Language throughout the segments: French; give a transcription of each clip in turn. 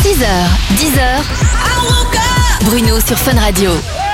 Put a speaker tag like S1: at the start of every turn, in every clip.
S1: 6h, 10h. Bruno sur Fun Radio.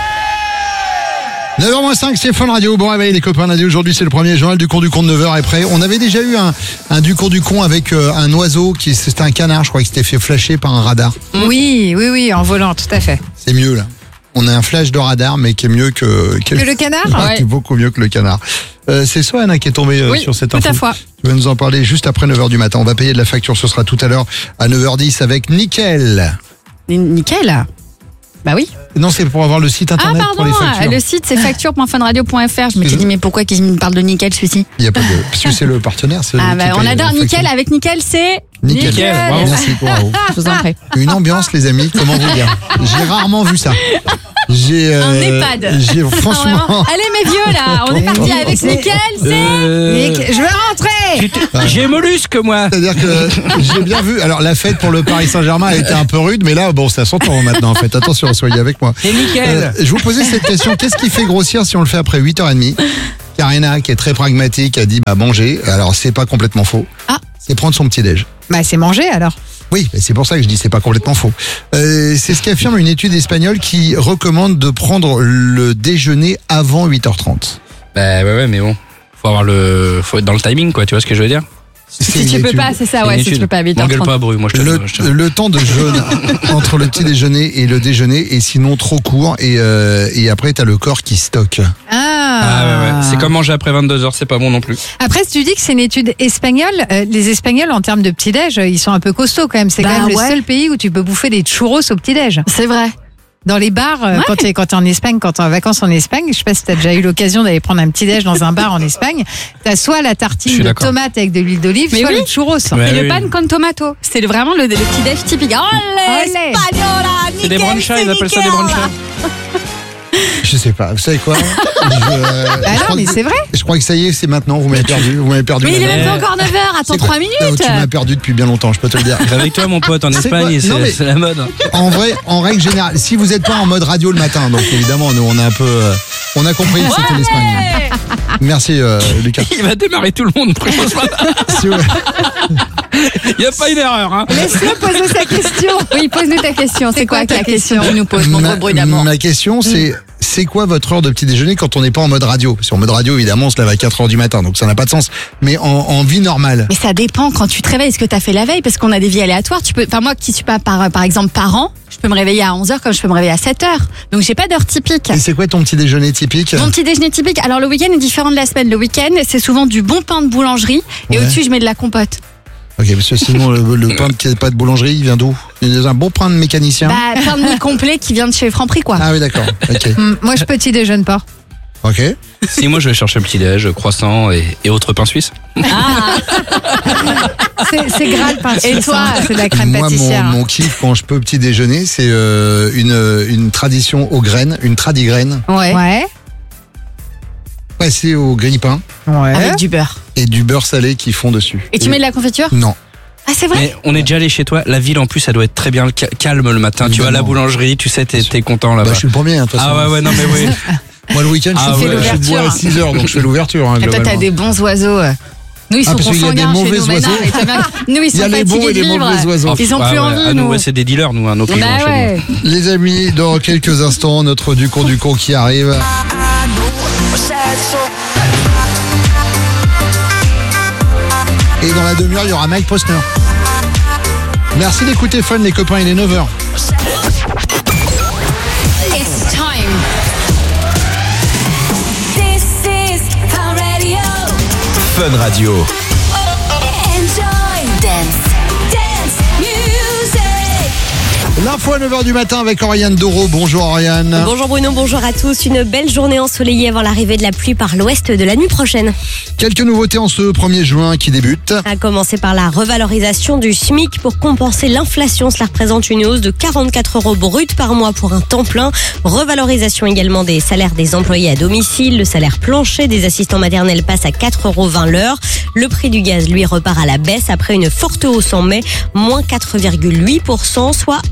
S2: 9h-5, c'est Fun Radio. Bon réveil les copains, lundi aujourd'hui c'est le premier journal du cours du con de 9h et près. On avait déjà eu un du cours du con avec un oiseau, c'était un canard, je crois, qui s'était fait flasher par un radar.
S3: Oui, en volant, tout à fait.
S2: C'est mieux là. On a un flash de radar mais qui est mieux que
S3: le canard.
S2: Qui est beaucoup mieux que le canard. C'est Sohana qui est tombée sur cette info.
S3: Tout à fait.
S2: Tu vas nous en parler juste après 9h du matin. On va payer de la facture, ce sera tout à l'heure à 9h10 avec Nickel.
S3: Nickel. Bah oui.
S2: Non, c'est pour avoir le site internet pour les factures.
S3: Le site c'est facture.funradio.fr. Je me suis dit mais pourquoi qu'ils me parlent de Nickel celui-ci?
S2: Il y a pas de parce que c'est le partenaire.
S3: On adore Nickel. Avec Nickel c'est
S2: Nickel. Bravo. Merci. Bravo.
S3: Je vous en prie.
S2: Une ambiance les amis. Comment vous dire? J'ai rarement vu ça.
S3: Un EHPAD.
S2: Franchement.
S3: Allez mes vieux là, on est parti avec Nickel, c'est je veux rentrer.
S4: J'ai mollusque moi.
S2: C'est-à-dire que j'ai bien vu. Alors la fête pour le Paris Saint-Germain elle était un peu rude, mais là bon ça s'entend maintenant en fait. Attention, soyez avec moi.
S4: C'est nickel.
S2: Je vous posais cette question, qu'est-ce qui fait grossir si on le fait après 8h30? Karina qui est très pragmatique a dit manger. Alors c'est pas complètement faux. C'est prendre son petit déj.
S3: Bah c'est manger alors.
S2: Oui, c'est pour ça que je dis c'est pas complètement faux. C'est ce qu'affirme une étude espagnole qui recommande de prendre le déjeuner avant 8h30.
S4: Bah ouais, mais bon, faut être dans le timing quoi, tu vois ce que je veux dire?
S3: Si tu peux pas, c'est ça, ouais, si tu peux pas à 8h30.
S4: M'engueule pas, Bru, moi je te
S2: le temps de jeûne entre le petit déjeuner et le déjeuner est sinon trop court et après t'as le corps qui stocke.
S4: Ouais. C'est comme manger après 22h, c'est pas bon non plus.
S3: Après, si tu dis que c'est une étude espagnole, les Espagnols en termes de petit-déj, ils sont un peu costauds quand même. C'est quand même le seul pays où tu peux bouffer des churros au petit-déj. C'est vrai. Dans les bars, quand t'es en Espagne, quand t'es en vacances en Espagne, je sais pas si t'as déjà eu l'occasion d'aller prendre un petit-déj dans un bar en Espagne, t'as soit la tartine de tomate avec de l'huile d'olive, soit le churros.
S5: Et le pan con tomato. C'est vraiment le petit-déj typique. Olé, Espagnola,
S4: c'est des branchas, ils appellent ça des branchas.
S2: Je sais pas, vous savez quoi?
S3: Non, mais c'est vrai.
S2: Je crois que ça y est, c'est maintenant, vous m'avez perdu.
S5: Mais il est même pas encore 9h, attends 3 minutes.
S2: Tu m'as perdu depuis bien longtemps, je peux te le dire.
S4: Avec toi mon pote en Espagne, c'est la mode.
S2: En vrai, en règle générale, si vous n'êtes pas en mode radio le matin, donc évidemment, nous on est un peu... on a compris que c'était l'Espagne. Merci Lucas.
S4: Il va démarrer tout le monde. Il n'y a pas une erreur. Hein.
S3: Laisse-le poser sa question. Oui, pose-nous ta question. C'est quoi ta question
S5: que tu nous poses, mon gros bruit d'amour?
S2: Ma question, c'est quoi votre heure de petit déjeuner quand on n'est pas en mode radio? Si en mode radio, évidemment, on se lève à 4h du matin, donc ça n'a pas de sens. Mais en vie normale.
S5: Mais ça dépend quand tu te réveilles, ce que tu as fait la veille, parce qu'on a des vies aléatoires. Moi qui suis pas par exemple par an, je peux me réveiller à 11h comme je peux me réveiller à 7h. Donc j'ai pas d'heure typique.
S2: Et c'est quoi ton petit déjeuner typique?
S5: Mon petit déjeuner typique, alors le week-end est différent de la semaine. Le week-end, c'est souvent du bon pain de boulangerie et au-dessus, je mets de la compote.
S2: Ok, parce que sinon, le pain de boulangerie, il vient d'où? Un bon pain de mécanicien?
S5: Pain de mie complet qui vient de chez Franprix, quoi.
S2: Ah oui, d'accord. Okay.
S3: Moi, je petit déjeune pas.
S2: Ok.
S4: Si, moi, je vais chercher le petit-déj, croissant et autres pains suisses.
S3: C'est gras le pain suisse. Et toi, c'est de la crème pâtissière.
S2: Mon kiff quand je peux petit déjeuner, c'est une tradition aux graines, une tradigraine.
S3: Ouais.
S2: Passer au grille-pain.
S3: Ouais.
S5: Avec du beurre.
S2: Et du beurre salé qui fond dessus.
S5: Et tu mets de la confiture?
S2: Non.
S5: Ah, c'est vrai?
S4: Mais on est déjà allé chez toi. La ville, en plus, ça doit être très bien calme le matin. Évidemment. Tu vas à la boulangerie, tu sais, t'es content là-bas.
S2: Je suis le premier, de toute façon.
S4: Ah ouais, non, mais oui.
S2: Moi, le week-end, je suis debout à 6h, donc je fais l'ouverture.
S5: Et toi, t'as des bons oiseaux. Nous, ils sont consanguins chez nous maintenant. Nous, ils sont fatigués de vivre. Ils ont plus envie, nous.
S4: C'est des dealers, nous, nos clients chez nous.
S2: Les amis, dans quelques instants, notre du con qui arrive. Et dans la demi-heure, il y aura Mike Posner. Merci d'écouter Fun, les copains, il est 9h.
S1: It's time. This is Fun Radio.
S6: Fun Radio.
S1: Enjoy. Dance music.
S2: L'info à 9h du matin avec Oriane Doro. Bonjour Oriane.
S7: Bonjour Bruno, bonjour à tous. Une belle journée ensoleillée avant l'arrivée de la pluie par l'ouest de la nuit prochaine.
S2: Quelques nouveautés en ce 1er juin qui débute.
S7: À commencer par la revalorisation du SMIC pour compenser l'inflation. Cela représente une hausse de 44 € brut par mois pour un temps plein. Revalorisation également des salaires des employés à domicile. Le salaire plancher des assistants maternels passe à 4,20 € l'heure. Le prix du gaz, lui, repart à la baisse après une forte hausse en mai, moins 4,8%, soit 1 €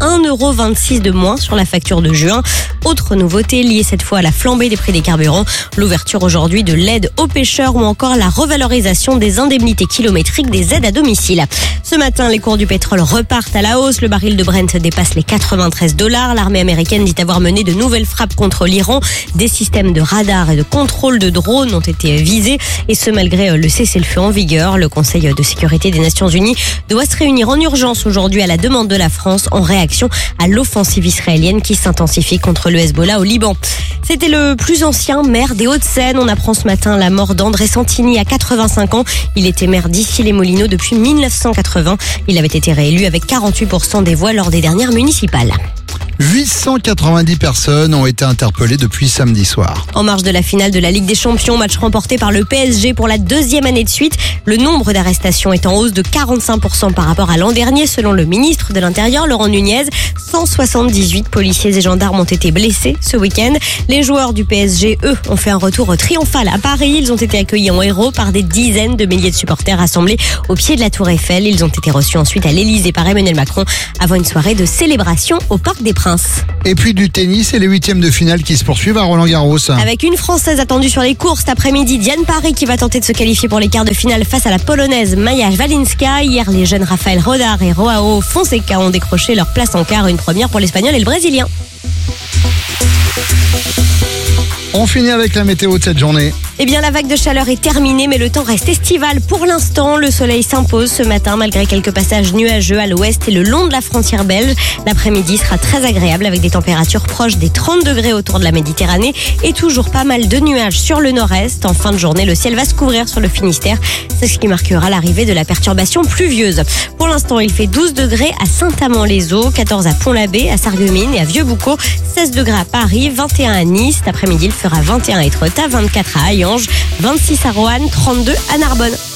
S7: 1,26 € de moins sur la facture de juin. Autre nouveauté liée cette fois à la flambée des prix des carburants, l'ouverture aujourd'hui de l'aide aux pêcheurs ou encore la revalorisation des indemnités kilométriques des aides à domicile. Ce matin, les cours du pétrole repartent à la hausse. Le baril de Brent dépasse les $93. L'armée américaine dit avoir mené de nouvelles frappes contre l'Iran. Des systèmes de radar et de contrôle de drones ont été visés. Et ce, malgré le cessez-le-feu en vigueur. Le Conseil de sécurité des Nations Unies doit se réunir en urgence aujourd'hui à la demande de la France en réaction à l'offensive israélienne qui s'intensifie contre le Hezbollah au Liban. C'était le plus ancien maire des Hauts-de-Seine. On apprend ce matin la mort d'André Santini à 85 ans. Il était maire d'Issy-les-Moulineaux depuis 1980. Il avait été réélu avec 48% des voix lors des dernières municipales.
S2: 890 personnes ont été interpellées depuis samedi soir.
S7: En marge de la finale de la Ligue des Champions, match remporté par le PSG pour la 2e année de suite, le nombre d'arrestations est en hausse de 45% par rapport à l'an dernier, selon le ministre de l'Intérieur, Laurent Nunez. 178 policiers et gendarmes ont été blessés ce week-end. Les joueurs du PSG, eux, ont fait un retour triomphal à Paris. Ils ont été accueillis en héros par des dizaines de milliers de supporters rassemblés au pied de la Tour Eiffel. Ils ont été reçus ensuite à l'Élysée par Emmanuel Macron avant une soirée de célébration au Parc des Princes.
S2: Et puis du tennis et les 8e de finale qui se poursuivent à Roland-Garros.
S7: Avec une Française attendue sur les courses cet après-midi, Diane Parry qui va tenter de se qualifier pour les quarts de finale face à la Polonaise Maja Walinska. Hier, les jeunes Rafael Rodar et Joao Fonseca ont décroché leur place en quart, une première pour l'Espagnol et le Brésilien.
S2: On finit avec la météo de cette journée.
S7: Eh bien, la vague de chaleur est terminée, mais le temps reste estival. Pour l'instant, le soleil s'impose ce matin, malgré quelques passages nuageux à l'ouest et le long de la frontière belge. L'après-midi sera très agréable avec des températures proches des 30 degrés autour de la Méditerranée et toujours pas mal de nuages sur le nord-est. En fin de journée, le ciel va se couvrir sur le Finistère. C'est ce qui marquera l'arrivée de la perturbation pluvieuse. Pour l'instant, il fait 12 degrés à Saint-Amand-les-Eaux, 14 à Pont-l'Abbé, à Sarreguemines et à Vieux-Boucau, 16 degrés à Paris, 21 à Nice. Cet après-midi, il fera 21 à Étretat, 24 à Hayange, 26 à Roanne, 32 à Narbonne.